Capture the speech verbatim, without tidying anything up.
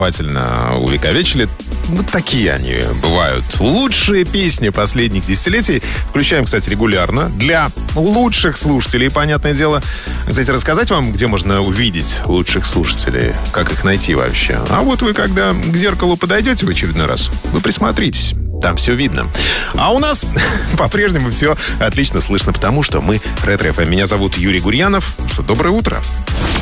основательно увековечили. Вот такие они бывают. Лучшие песни последних десятилетий включаем, кстати, регулярно. Для лучших слушателей, понятное дело. Кстати, рассказать вам, где можно увидеть лучших слушателей, как их найти вообще. А вот вы, когда к зеркалу подойдете в очередной раз, вы присмотритесь. Там все видно. А у нас по-прежнему все отлично слышно, потому что мы Ретро эф эм. Меня зовут Юрий Гурьянов. Что, доброе утро.